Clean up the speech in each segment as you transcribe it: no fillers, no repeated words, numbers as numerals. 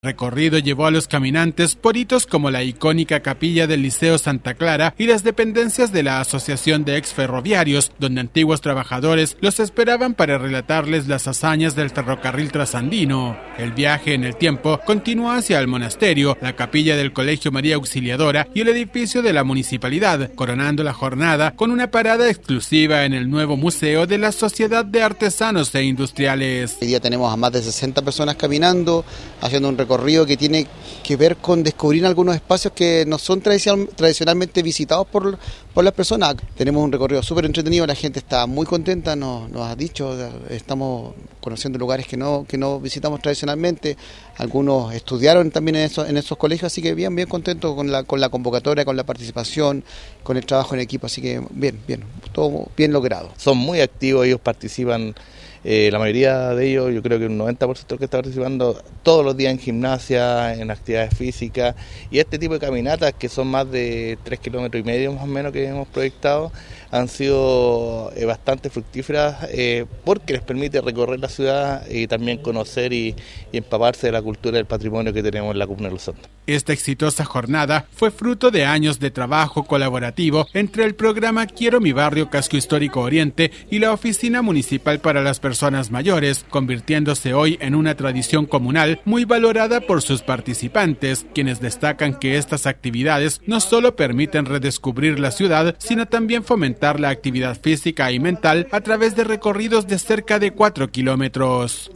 Recorrido llevó a los caminantes por hitos como la icónica capilla del Liceo Santa Clara y las dependencias de la Asociación de Exferroviarios, donde antiguos trabajadores los esperaban para relatarles las hazañas del ferrocarril trasandino. El viaje en el tiempo continuó hacia el monasterio, la capilla del Colegio María Auxiliadora y el edificio de la municipalidad, coronando la jornada con una parada exclusiva en el nuevo museo de la Sociedad de Artesanos e Industriales. Hoy día tenemos a más de 60 personas caminando, haciendo un recorrido que tiene que ver con descubrir algunos espacios que no son tradicionalmente visitados por las personas. Tenemos un recorrido súper entretenido, la gente está muy contenta, nos ha dicho, estamos conociendo lugares que no visitamos tradicionalmente, algunos estudiaron también en esos colegios, así que bien contentos con la convocatoria, con la participación, con el trabajo en equipo, así que bien, todo bien logrado. Son muy activos, ellos participan. La mayoría de ellos, yo creo que un 90% que está participando todos los días en gimnasia, en actividades físicas, y este tipo de caminatas que son más de 3,5 kilómetros más o menos que hemos proyectado, han sido bastante fructíferas porque les permite recorrer la ciudad y también conocer y empaparse de la cultura y del patrimonio que tenemos en la comuna de Los Santos. Esta exitosa jornada fue fruto de años de trabajo colaborativo entre el programa Quiero mi barrio Casco Histórico Oriente y la Oficina Municipal para las Personas Mayores, convirtiéndose hoy en una tradición comunal muy valorada por sus participantes, quienes destacan que estas actividades no solo permiten redescubrir la ciudad, sino también fomentar la actividad física y mental a través de recorridos de cerca de 4 kilómetros.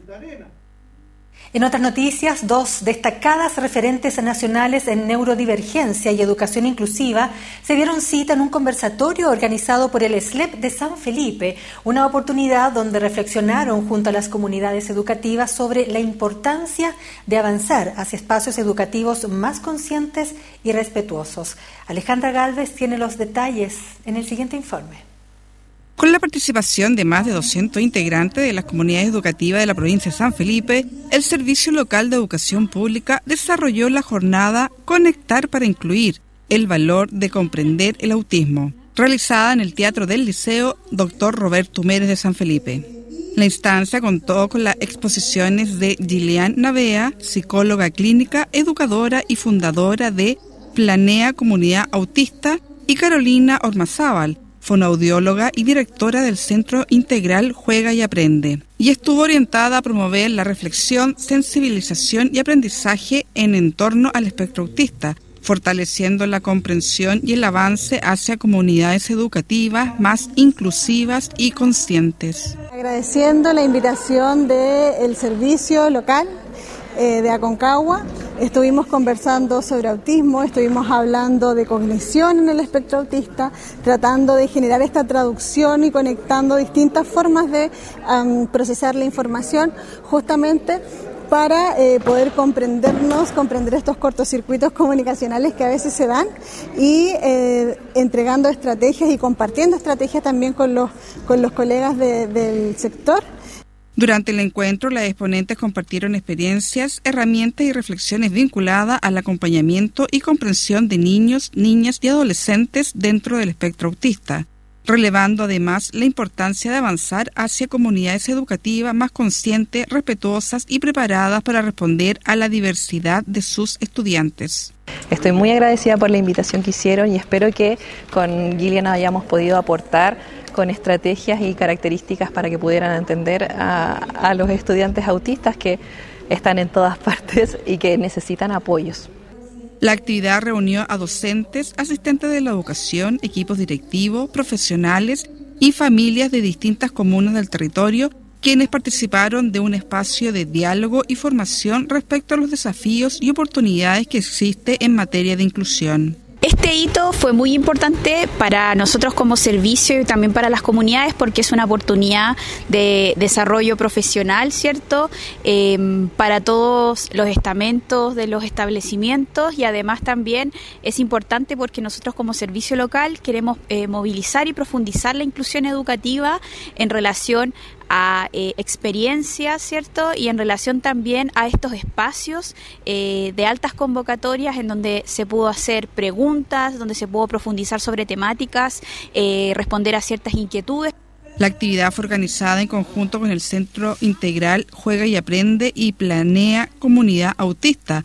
En otras noticias, 2 destacadas referentes nacionales en neurodivergencia y educación inclusiva se dieron cita en un conversatorio organizado por el SLEP de San Felipe, una oportunidad donde reflexionaron junto a las comunidades educativas sobre la importancia de avanzar hacia espacios educativos más conscientes y respetuosos. Alejandra Gálvez tiene los detalles en el siguiente informe. Con la participación de más de 200 integrantes de las comunidades educativas de la provincia de San Felipe, el Servicio Local de Educación Pública desarrolló la jornada Conectar para Incluir, el valor de comprender el autismo, realizada en el Teatro del Liceo Dr. Roberto Mérez de San Felipe. La instancia contó con las exposiciones de Gillian Navea, psicóloga clínica, educadora y fundadora de Planea Comunidad Autista, y Carolina Ormazábal, fonoaudióloga y directora del Centro Integral Juega y Aprende, y estuvo orientada a promover la reflexión, sensibilización y aprendizaje en torno al espectro autista, fortaleciendo la comprensión y el avance hacia comunidades educativas más inclusivas y conscientes. Agradeciendo la invitación del servicio local de Aconcagua, estuvimos conversando sobre autismo, estuvimos hablando de cognición en el espectro autista, tratando de generar esta traducción y conectando distintas formas de procesar la información, justamente para poder comprender estos cortocircuitos comunicacionales que a veces se dan y entregando estrategias y compartiendo estrategias también con los colegas del sector. Durante el encuentro, las exponentes compartieron experiencias, herramientas y reflexiones vinculadas al acompañamiento y comprensión de niños, niñas y adolescentes dentro del espectro autista, relevando además la importancia de avanzar hacia comunidades educativas más conscientes, respetuosas y preparadas para responder a la diversidad de sus estudiantes. Estoy muy agradecida por la invitación que hicieron y espero que con Gillian hayamos podido aportar con estrategias y características para que pudieran entender a los estudiantes autistas que están en todas partes y que necesitan apoyos. La actividad reunió a docentes, asistentes de la educación, equipos directivos, profesionales y familias de distintas comunas del territorio, quienes participaron de un espacio de diálogo y formación respecto a los desafíos y oportunidades que existe en materia de inclusión. Este hito fue muy importante para nosotros como servicio y también para las comunidades porque es una oportunidad de desarrollo profesional, ¿cierto? Para todos los estamentos de los establecimientos y además también es importante porque nosotros como servicio local queremos movilizar y profundizar la inclusión educativa en relación a experiencias, ¿cierto? Y en relación también a estos espacios de altas convocatorias en donde se pudo hacer preguntas, donde se pudo profundizar sobre temáticas, responder a ciertas inquietudes. La actividad fue organizada en conjunto con el Centro Integral Juega y Aprende y Planea Comunidad Autista,